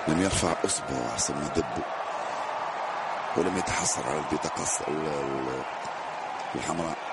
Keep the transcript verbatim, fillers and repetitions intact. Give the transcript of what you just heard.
لم يرفع أصبع أحسن ما دبه، ولم يتحسر على البطاقة الحمراء.